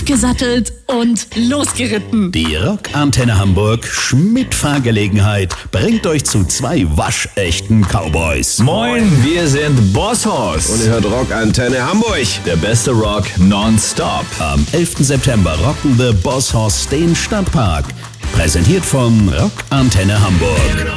aufgesattelt und losgeritten. Die Rockantenne Hamburg Schmidt-Fahrgelegenheit bringt euch zu 2 waschechten Cowboys. Moin, wir sind Bosshorst. Und ihr hört Rockantenne Hamburg. Der beste Rock nonstop. Am 11. September rocken The Bosshorst den Stadtpark. Präsentiert von Rockantenne Hamburg.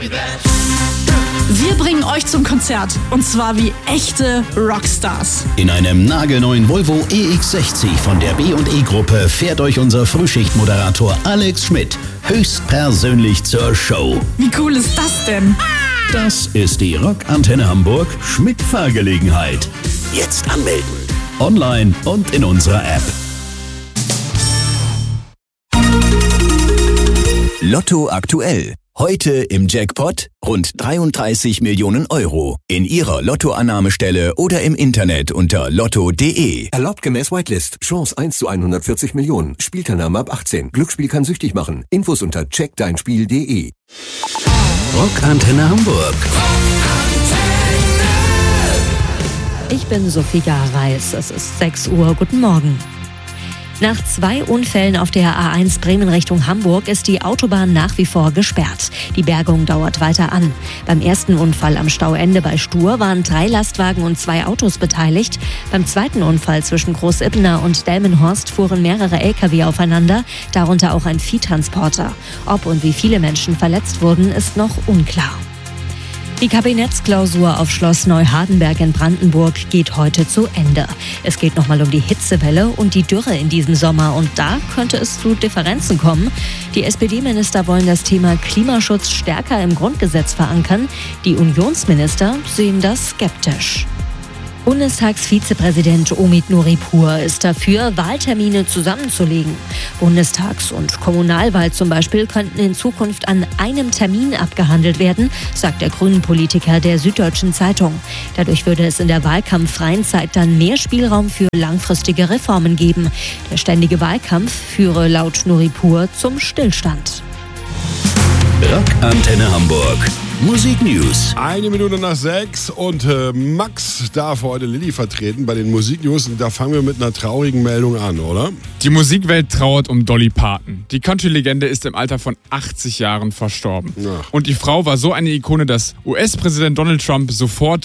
Wir bringen euch zum Konzert. Und zwar wie echte Rockstars. In einem nagelneuen Volvo EX60 von der B&E-Gruppe fährt euch unser Frühschichtmoderator Alex Schmidt höchstpersönlich zur Show. Wie cool ist das denn? Das ist die Rockantenne Hamburg Schmidt-Fahrgelegenheit. Jetzt anmelden. Online und in unserer App. Lotto aktuell. Heute im Jackpot rund 33 Millionen Euro. In Ihrer Lottoannahmestelle oder im Internet unter lotto.de. Erlaubt gemäß Whitelist. Chance 1 zu 140 Millionen. Spielteilnahme ab 18. Glücksspiel kann süchtig machen. Infos unter checkdeinspiel.de. Rockantenne Hamburg. Ich bin Sophia Reis. Es ist 6 Uhr. Guten Morgen. Nach 2 Unfällen auf der A1 Bremen Richtung Hamburg ist die Autobahn nach wie vor gesperrt. Die Bergung dauert weiter an. Beim ersten Unfall am Stauende bei Stur waren 3 Lastwagen und 2 Autos beteiligt. Beim zweiten Unfall zwischen Großippener und Delmenhorst fuhren mehrere Lkw aufeinander, darunter auch ein Viehtransporter. Ob und wie viele Menschen verletzt wurden, ist noch unklar. Die Kabinettsklausur auf Schloss Neuhardenberg in Brandenburg geht heute zu Ende. Es geht nochmal um die Hitzewelle und die Dürre in diesem Sommer. Und da könnte es zu Differenzen kommen. Die SPD-Minister wollen das Thema Klimaschutz stärker im Grundgesetz verankern. Die Unionsminister sehen das skeptisch. Bundestagsvizepräsident Omid Nuripur ist dafür, Wahltermine zusammenzulegen. Bundestags- und Kommunalwahl zum Beispiel könnten in Zukunft an einem Termin abgehandelt werden, sagt der Grünen-Politiker der Süddeutschen Zeitung. Dadurch würde es in der wahlkampffreien Zeit dann mehr Spielraum für langfristige Reformen geben. Der ständige Wahlkampf führe laut Nuripur zum Stillstand. Rockantenne Hamburg. Musik News. 6:01 und Max darf heute Lilly vertreten bei den Musik News. Und da fangen wir mit einer traurigen Meldung an, oder? Die Musikwelt trauert um Dolly Parton. Die Country-Legende ist im Alter von 80 Jahren verstorben. Ach. Und die Frau war so eine Ikone, dass US-Präsident Donald Trump sofort